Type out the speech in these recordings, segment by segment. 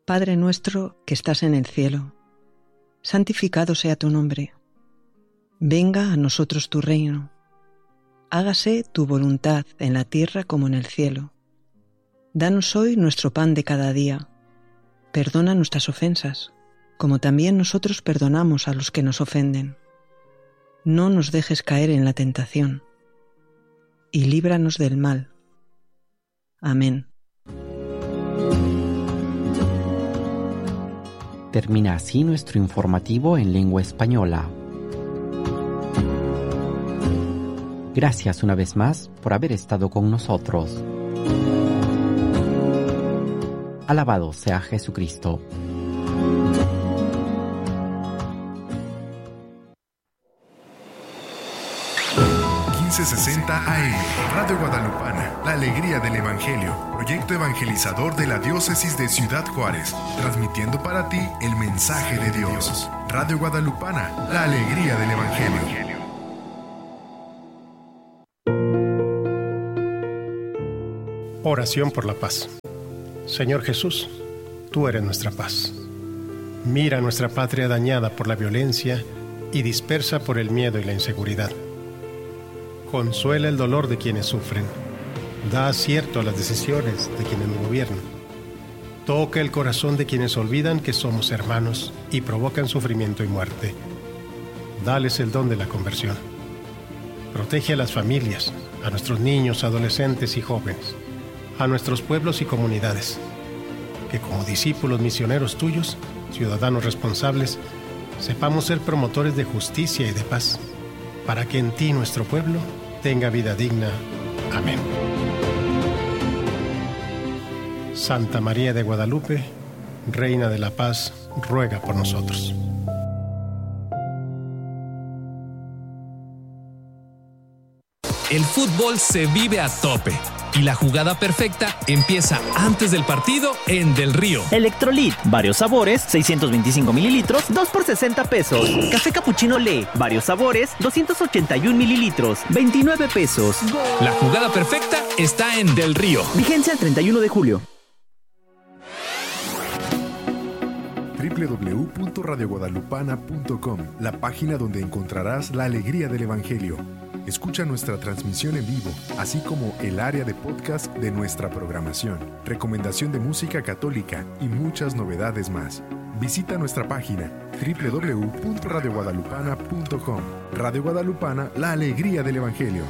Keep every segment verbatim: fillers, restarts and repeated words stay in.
Padre nuestro que estás en el cielo, santificado sea tu nombre. Venga a nosotros tu reino. Hágase tu voluntad en la tierra como en el cielo. Danos hoy nuestro pan de cada día. Perdona nuestras ofensas, como también nosotros perdonamos a los que nos ofenden. No nos dejes caer en la tentación, y líbranos del mal. Amén. Termina así nuestro informativo en lengua española. Gracias una vez más por haber estado con nosotros. Alabado sea Jesucristo. quince sesenta A M, Radio Guadalupana, la alegría del Evangelio, proyecto evangelizador de la diócesis de Ciudad Juárez, transmitiendo para ti el mensaje de Dios. Radio Guadalupana, la alegría del Evangelio. Oración por la paz. Señor Jesús, tú eres nuestra paz. Mira nuestra patria dañada por la violencia y dispersa por el miedo y la inseguridad. Consuela el dolor de quienes sufren. Da acierto a las decisiones de quienes nos gobiernan. Toca el corazón de quienes olvidan que somos hermanos y provocan sufrimiento y muerte. Dales el don de la conversión. Protege a las familias, a nuestros niños, adolescentes y jóvenes, a nuestros pueblos y comunidades. Que como discípulos misioneros tuyos, ciudadanos responsables, sepamos ser promotores de justicia y de paz, para que en ti nuestro pueblo tenga vida digna. Amén. Santa María de Guadalupe, Reina de la Paz, ruega por nosotros. El fútbol se vive a tope y la jugada perfecta empieza antes del partido en Del Río. Electrolit, varios sabores, seiscientos veinticinco mililitros, dos por sesenta pesos. Café Cappuccino Le, varios sabores, doscientos ochenta y uno mililitros, veintinueve pesos. La jugada perfecta está en Del Río. Vigencia el treinta y uno de julio. doble u doble u doble u punto radio guadalupana punto com, la página donde encontrarás la alegría del Evangelio. Escucha nuestra transmisión en vivo, así como el área de podcast de nuestra programación, recomendación de música católica y muchas novedades más. Visita nuestra página doble u doble u doble u punto radio guadalupana punto com. Radio Guadalupana, la alegría del Evangelio.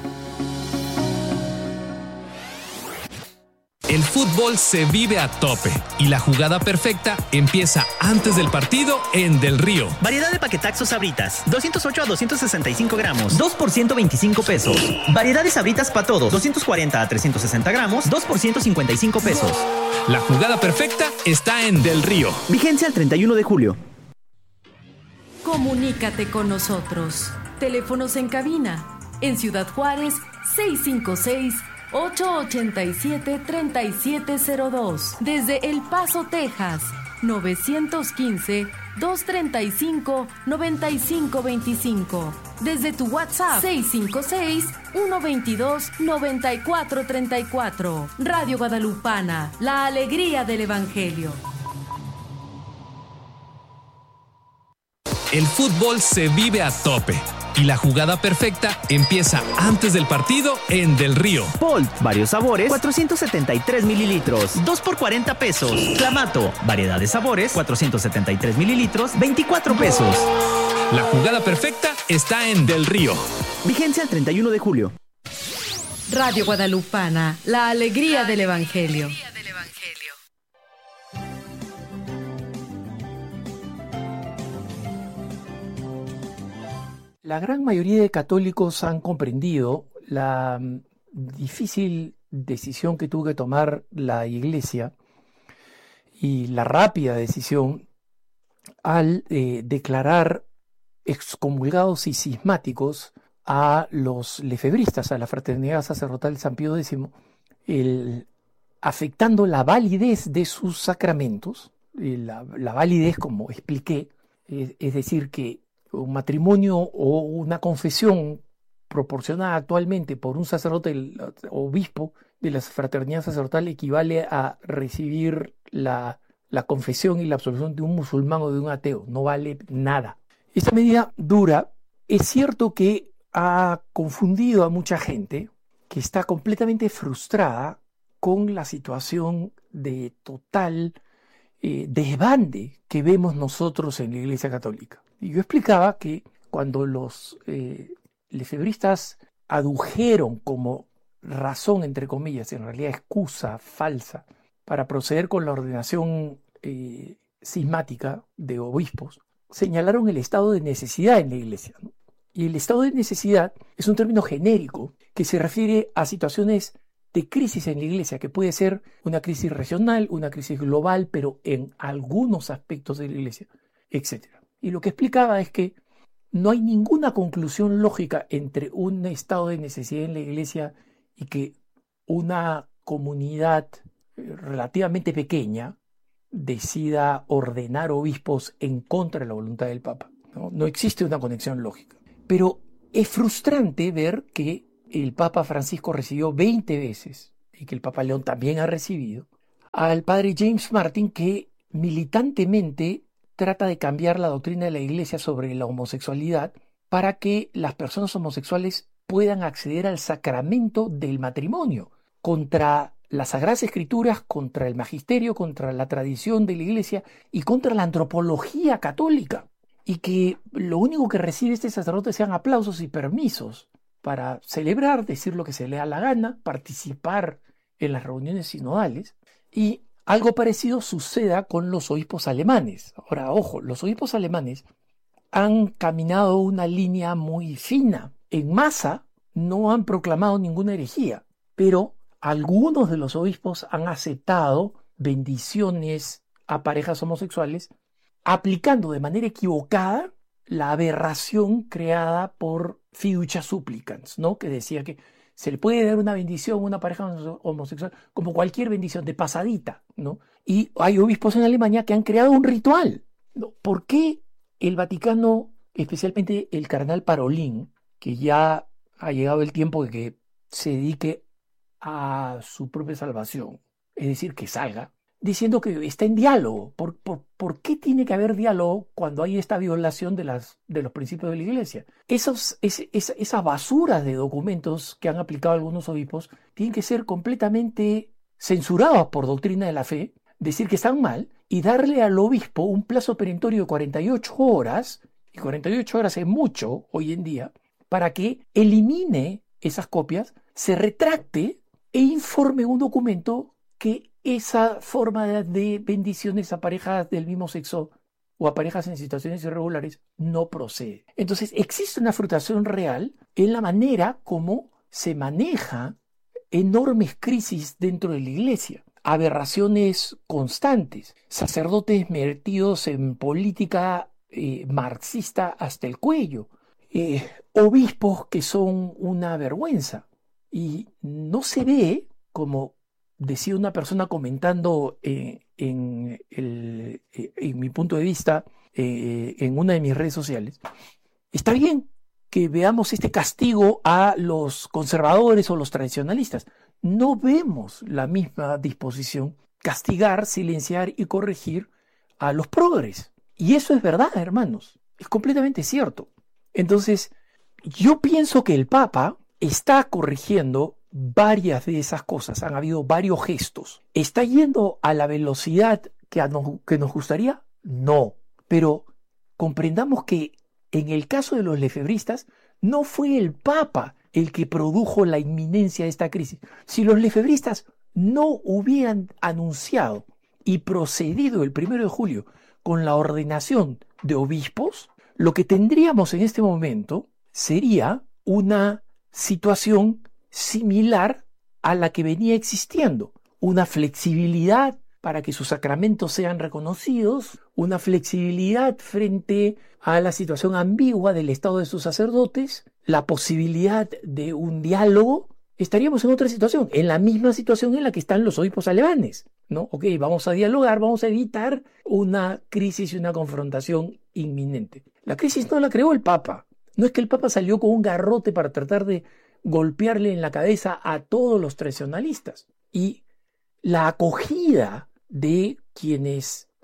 El fútbol se vive a tope y la jugada perfecta empieza antes del partido en Del Río. Variedad de paquetaxos Sabritas, doscientos ocho a doscientos sesenta y cinco gramos, dos por ciento veinticinco pesos. Variedad de Sabritas para todos, doscientos cuarenta a trescientos sesenta gramos, dos por ciento cincuenta y cinco pesos. La jugada perfecta está en Del Río. Vigencia el treinta y uno de julio. Comunícate con nosotros. Teléfonos en cabina. En Ciudad Juárez, seis cinco seis, ocho ocho siete, tres siete cero dos. Desde El Paso, Texas, nueve uno cinco, dos tres cinco, nueve cinco dos cinco. Desde tu WhatsApp, seis cinco seis, uno dos dos, nueve cuatro tres cuatro. Radio Guadalupana, la alegría del Evangelio. El fútbol se vive a tope y la jugada perfecta empieza antes del partido en Del Río. Bolt, varios sabores, cuatrocientos setenta y tres mililitros, dos por cuarenta pesos. Clamato, variedad de sabores, cuatrocientos setenta y tres mililitros, veinticuatro pesos. La jugada perfecta está en Del Río. Vigencia el treinta y uno de julio. Radio Guadalupana, la alegría del Evangelio. La gran mayoría de católicos han comprendido la mm, difícil decisión que tuvo que tomar la Iglesia y la rápida decisión al eh, declarar excomulgados y cismáticos a los lefebristas, a la Fraternidad Sacerdotal de San Pío X, el, afectando la validez de sus sacramentos, la, la validez, como expliqué, es, es decir, que un matrimonio o una confesión proporcionada actualmente por un sacerdote o obispo de la fraternidad sacerdotal equivale a recibir la la confesión y la absolución de un musulmán o de un ateo, no vale nada. Esta medida dura, es cierto que ha confundido a mucha gente que está completamente frustrada con la situación de total eh, desbande que vemos nosotros en la Iglesia Católica. Y yo explicaba que cuando los eh, lefebristas adujeron como razón, entre comillas, en realidad excusa falsa, para proceder con la ordenación eh, cismática de obispos, señalaron el estado de necesidad en la Iglesia, ¿no? Y el estado de necesidad es un término genérico que se refiere a situaciones de crisis en la Iglesia, que puede ser una crisis regional, una crisis global, pero en algunos aspectos de la Iglesia, etcétera. Y lo que explicaba es que no hay ninguna conclusión lógica entre un estado de necesidad en la Iglesia y que una comunidad relativamente pequeña decida ordenar obispos en contra de la voluntad del Papa. No, no existe una conexión lógica. Pero es frustrante ver que el Papa Francisco recibió veinte veces, y que el Papa León también ha recibido, al padre James Martin, que militantemente trata de cambiar la doctrina de la Iglesia sobre la homosexualidad para que las personas homosexuales puedan acceder al sacramento del matrimonio, contra las Sagradas Escrituras, contra el magisterio, contra la tradición de la Iglesia y contra la antropología católica. Y que lo único que recibe este sacerdote sean aplausos y permisos para celebrar, decir lo que se le da la gana, participar en las reuniones sinodales. Y algo parecido suceda con los obispos alemanes. Ahora, ojo, los obispos alemanes han caminado una línea muy fina. En masa no han proclamado ninguna herejía, pero algunos de los obispos han aceptado bendiciones a parejas homosexuales, aplicando de manera equivocada la aberración creada por fiducia supplicans, ¿no? Que decía que se le puede dar una bendición a una pareja homosexual como cualquier bendición, de pasadita, ¿no? Y hay obispos en Alemania que han creado un ritual, ¿no? ¿Por qué el Vaticano, especialmente el cardenal Parolin, que ya ha llegado el tiempo de que se dedique a su propia salvación, es decir, que salga, diciendo que está en diálogo? ¿Por, por, ¿Por qué tiene que haber diálogo cuando hay esta violación de, las, de los principios de la Iglesia? Esos, es, es, esas basuras de documentos que han aplicado algunos obispos tienen que ser completamente censurados por doctrina de la fe, decir que están mal y darle al obispo un plazo perentorio de cuarenta y ocho horas, y cuarenta y ocho horas es mucho hoy en día, para que elimine esas copias, se retracte e informe un documento que esa forma de bendiciones a parejas del mismo sexo o a parejas en situaciones irregulares no procede. Entonces existe una frustración real en la manera como se maneja enormes crisis dentro de la Iglesia, aberraciones constantes, sacerdotes metidos en política eh, marxista hasta el cuello, eh, obispos que son una vergüenza, y no se ve, como decía una persona comentando eh, en, el, eh, en mi punto de vista eh, en una de mis redes sociales, está bien que veamos este castigo a los conservadores o los tradicionalistas. No vemos la misma disposición castigar, silenciar y corregir a los progres. Y eso es verdad, hermanos. Es completamente cierto. Entonces, yo pienso que el Papa está corrigiendo varias de esas cosas. Han habido varios gestos. ¿Está yendo a la velocidad que, a nos, que nos gustaría? No. Pero comprendamos que en el caso de los lefebristas, no fue el Papa el que produjo la inminencia de esta crisis. Si los lefebristas no hubieran anunciado y procedido el primero de julio con la ordenación de obispos, lo que tendríamos en este momento sería una situación similar a la que venía existiendo. Una flexibilidad para que sus sacramentos sean reconocidos, una flexibilidad frente a la situación ambigua del estado de sus sacerdotes, la posibilidad de un diálogo. Estaríamos en otra situación, en la misma situación en la que están los obispos alemanes, ¿no? Ok, vamos a dialogar, vamos a evitar una crisis y una confrontación inminente. La crisis no la creó el Papa. No es que el Papa salió con un garrote para tratar de golpearle en la cabeza a todos los tradicionalistas. Y la acogida de quienes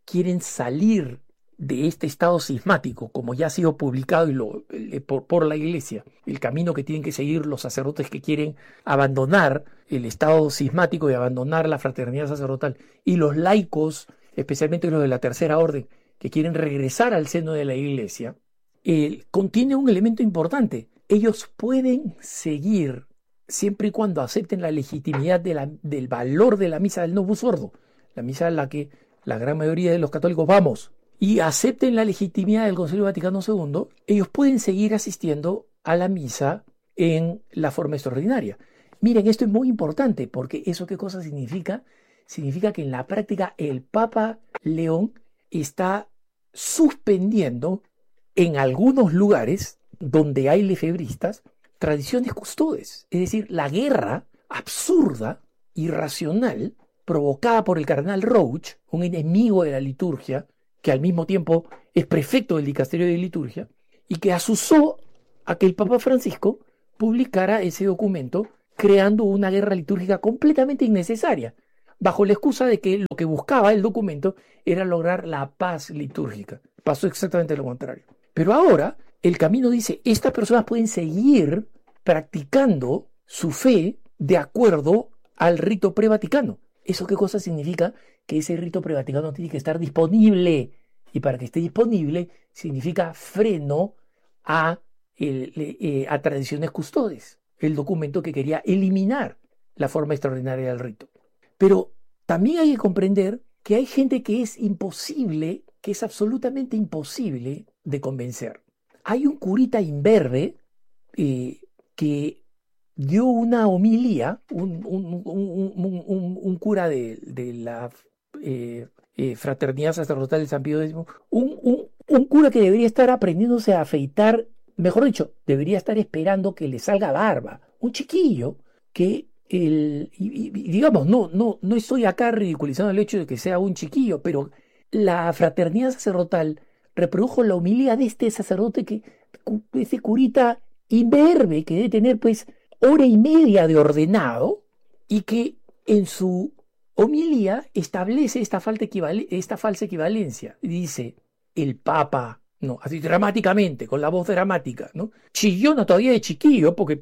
quieren salir de este estado cismático, como ya ha sido publicado y lo, eh, por, por la Iglesia, el camino que tienen que seguir los sacerdotes que quieren abandonar el estado cismático y abandonar la fraternidad sacerdotal, y los laicos, especialmente los de la Tercera Orden, que quieren regresar al seno de la Iglesia, eh, contiene un elemento importante. Ellos pueden seguir siempre y cuando acepten la legitimidad de la, del valor de la misa del Novus Ordo, la misa a la que la gran mayoría de los católicos vamos, y acepten la legitimidad del Concilio Vaticano segundo, ellos pueden seguir asistiendo a la misa en la forma extraordinaria. Miren, esto es muy importante, porque ¿eso qué cosa significa? Significa que en la práctica el Papa León está suspendiendo en algunos lugares donde hay lefebristas tradiciones custodes, es decir, la guerra absurda, irracional, provocada por el cardenal Roach, un enemigo de la liturgia, que al mismo tiempo es prefecto del dicasterio de liturgia, y que asusó a que el Papa Francisco publicara ese documento creando una guerra litúrgica completamente innecesaria, bajo la excusa de que lo que buscaba el documento era lograr la paz litúrgica. Pasó exactamente lo contrario. Pero ahora el camino dice, estas personas pueden seguir practicando su fe de acuerdo al rito prevaticano. ¿Eso qué cosa significa? Que ese rito prevaticano tiene que estar disponible. Y para que esté disponible significa freno a, el, eh, a tradiciones custodes. El documento que quería eliminar la forma extraordinaria del rito. Pero también hay que comprender que hay gente que es imposible, que es absolutamente imposible de convencer. Hay un curita imberbe eh, que dio una homilía, un, un, un, un, un, un cura de, de la eh, eh, Fraternidad Sacerdotal de San Pío décimo, un, un, un cura que debería estar aprendiéndose a afeitar, mejor dicho, debería estar esperando que le salga barba. Un chiquillo que, el, y, y, digamos, no, no, no estoy acá ridiculizando el hecho de que sea un chiquillo, pero la Fraternidad Sacerdotal reprodujo la homilía de este sacerdote, que ese curita imberbe, que debe tener pues hora y media de ordenado, y que en su homilía establece esta, falta equivale, esta falsa equivalencia. Dice, el Papa, no, así dramáticamente, con la voz dramática, ¿no? Chillona todavía de chiquillo, porque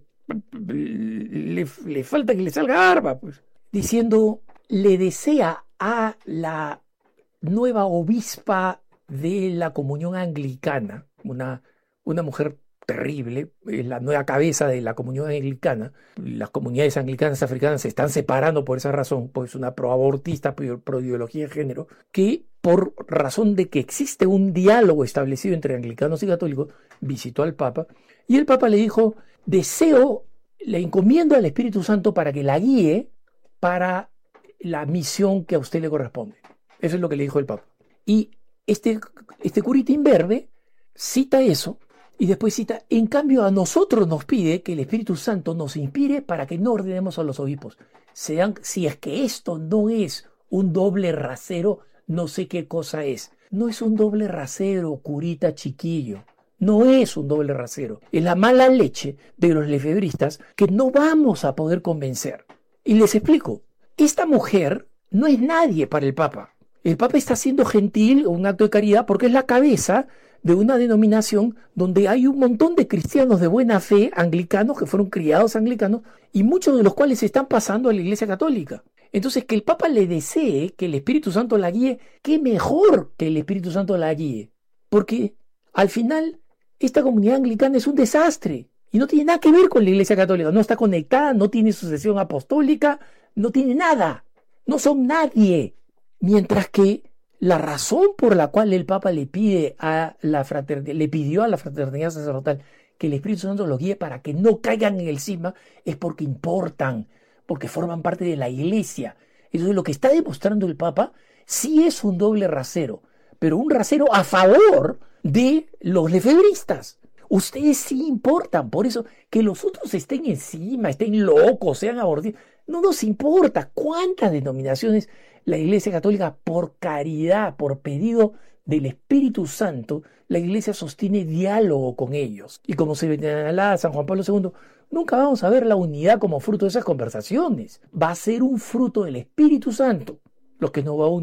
le, le falta que le salga barba, pues. Diciendo, le desea a la nueva obispa de la comunión anglicana, una, una mujer terrible, es la nueva cabeza de la comunión anglicana. Las comunidades anglicanas africanas se están separando por esa razón, pues una proabortista, pro ideología de género, que por razón de que existe un diálogo establecido entre anglicanos y católicos, visitó al Papa, y el Papa le dijo, deseo, le encomiendo al Espíritu Santo para que la guíe para la misión que a usted le corresponde. Eso es lo que le dijo el Papa. Y este, este curita imberbe cita eso, y después cita, en cambio a nosotros nos pide que el Espíritu Santo nos inspire para que no ordenemos a los obispos. Sean, si es que esto no es un doble rasero, no sé qué cosa es. No es un doble rasero, curita chiquillo. No es un doble rasero. Es la mala leche de los lefebristas que no vamos a poder convencer. Y les explico. Esta mujer no es nadie para el Papa. El Papa está haciendo gentil, un acto de caridad, porque es la cabeza de una denominación donde hay un montón de cristianos de buena fe, anglicanos, que fueron criados anglicanos, y muchos de los cuales se están pasando a la Iglesia Católica. Entonces, que el Papa le desee que el Espíritu Santo la guíe, qué mejor que el Espíritu Santo la guíe. Porque, al final, esta comunidad anglicana es un desastre, y no tiene nada que ver con la Iglesia Católica. No está conectada, no tiene sucesión apostólica, no tiene nada. No son nadie. Mientras que la razón por la cual el Papa le pide a la fraternidad, le pidió a la fraternidad sacerdotal que el Espíritu Santo los guíe para que no caigan en el cisma es porque importan, porque forman parte de la Iglesia. Entonces lo que está demostrando el Papa sí es un doble rasero, pero un rasero a favor de los lefebristas. Ustedes sí importan, por eso que los otros estén encima, estén locos, sean abortivos, no nos importa cuántas denominaciones la Iglesia Católica, por caridad, por pedido del Espíritu Santo, la Iglesia sostiene diálogo con ellos. Y como se señala San Juan Pablo segundo, nunca vamos a ver la unidad como fruto de esas conversaciones. Va a ser un fruto del Espíritu Santo lo que nos va a unir.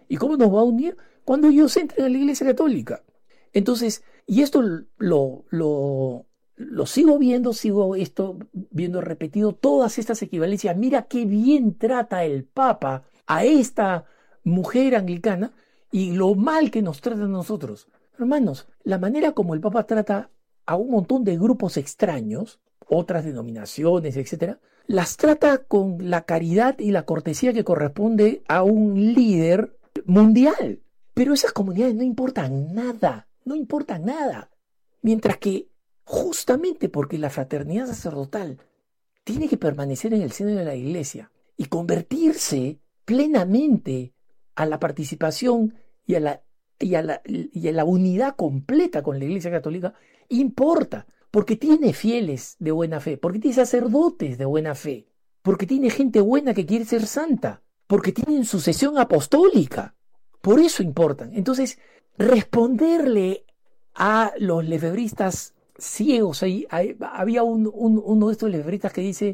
¿Y cómo nos va a unir? Cuando ellos entren a la Iglesia Católica. Entonces, y esto lo, lo, lo sigo viendo, sigo esto viendo repetido, todas estas equivalencias. Mira qué bien trata el Papa a esta mujer anglicana y lo mal que nos trata a nosotros. Hermanos, la manera como el Papa trata a un montón de grupos extraños, otras denominaciones, etcétera, las trata con la caridad y la cortesía que corresponde a un líder mundial. Pero esas comunidades no importan nada, no importan nada. Mientras que, justamente porque la fraternidad sacerdotal tiene que permanecer en el seno de la Iglesia y convertirse plenamente a la participación y a la, y a la, y a la unidad completa con la Iglesia Católica, importa. Porque tiene fieles de buena fe, porque tiene sacerdotes de buena fe, porque tiene gente buena que quiere ser santa, porque tienen sucesión apostólica. Por eso importan. Entonces, responderle a los lefebristas ciegos, ahí, ahí había un, un, uno de estos lefebristas que dice,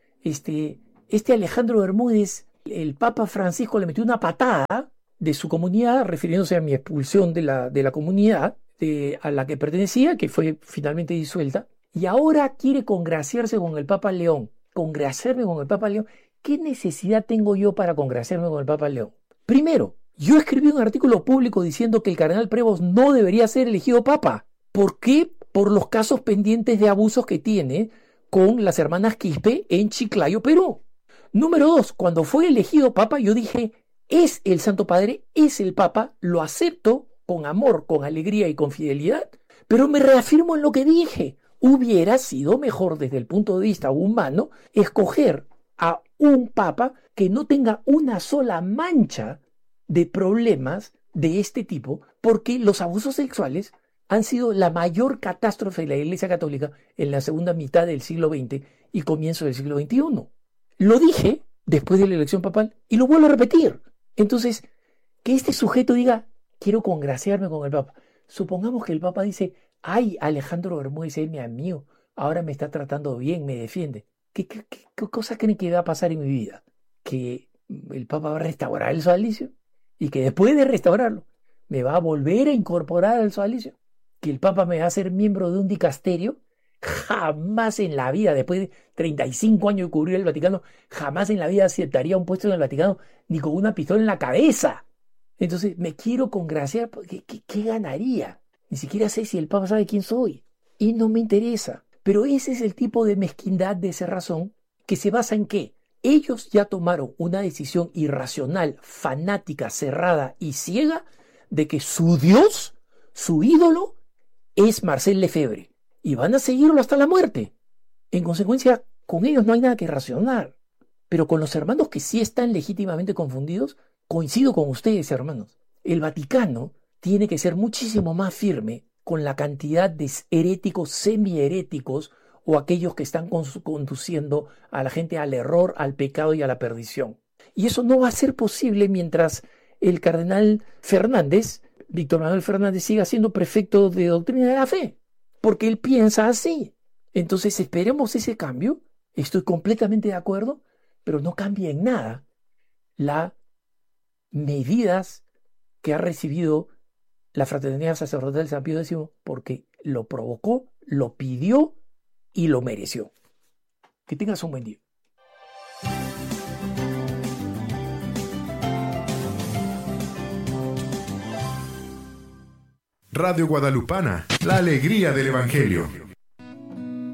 este, este Alejandro Bermúdez, el Papa Francisco le metió una patada de su comunidad, refiriéndose a mi expulsión de la, de la comunidad, De, a la que pertenecía, que fue finalmente disuelta, y ahora quiere congraciarse con el Papa León. Congraciarme con el Papa León. ¿Qué necesidad tengo yo para congraciarme con el Papa León? Primero, yo escribí un artículo público diciendo que el cardenal Prevost no debería ser elegido Papa. ¿Por qué? Por los casos pendientes de abusos que tiene con las hermanas Quispe en Chiclayo, Perú. Número dos, cuando fue elegido Papa, yo dije, es el Santo Padre, es el Papa, lo acepto con amor, con alegría y con fidelidad, pero me reafirmo en lo que dije. Hubiera sido mejor desde el punto de vista humano escoger a un papa que no tenga una sola mancha de problemas de este tipo, porque los abusos sexuales han sido la mayor catástrofe de la Iglesia Católica en la segunda mitad del siglo veinte y comienzo del siglo veintiuno. Lo dije después de la elección papal y lo vuelvo a repetir. Entonces, que este sujeto diga, quiero congraciarme con el Papa. Supongamos que el Papa dice, ay, Alejandro Bermúdez es mi amigo, ahora me está tratando bien, me defiende. ¿Qué, qué, qué, qué cosa creen que va a pasar en mi vida? ¿Que el Papa va a restaurar el sodalicio? Y que después de restaurarlo, me va a volver a incorporar al sodalicio. ¿Que el Papa me va a hacer miembro de un dicasterio? Jamás en la vida, después de treinta y cinco años de cubrir el Vaticano, jamás en la vida aceptaría un puesto en el Vaticano ni con una pistola en la cabeza. Entonces, me quiero congraciar, ¿qué, qué, qué ganaría? Ni siquiera sé si el Papa sabe quién soy. Y no me interesa. Pero ese es el tipo de mezquindad, de cerrazón, que se basa en qué. Ellos ya tomaron una decisión irracional, fanática, cerrada y ciega de que su Dios, su ídolo, es Marcel Lefebvre. Y van a seguirlo hasta la muerte. En consecuencia, con ellos no hay nada que racionar. Pero con los hermanos que sí están legítimamente confundidos, coincido con ustedes, hermanos. El Vaticano tiene que ser muchísimo más firme con la cantidad de heréticos, semi-heréticos o aquellos que están conduciendo a la gente al error, al pecado y a la perdición. Y eso no va a ser posible mientras el cardenal Fernández, Víctor Manuel Fernández, siga siendo prefecto de doctrina de la fe, porque él piensa así. Entonces esperemos ese cambio. Estoy completamente de acuerdo, pero no cambia en nada las medidas que ha recibido la Fraternidad Sacerdotal de San Pío X, porque lo provocó, lo pidió y lo mereció. Que tengas un buen día. Radio Guadalupana, la alegría del Evangelio.